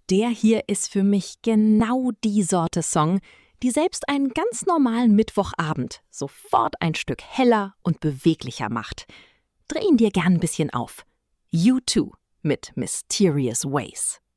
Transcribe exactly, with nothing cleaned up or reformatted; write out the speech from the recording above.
Der hier ist für mich genau die Sorte Song, die selbst einen ganz normalen Mittwochabend sofort ein Stück heller und beweglicher macht. Dreh ihn dir gern ein bisschen auf. U zwei mit Mysterious Ways.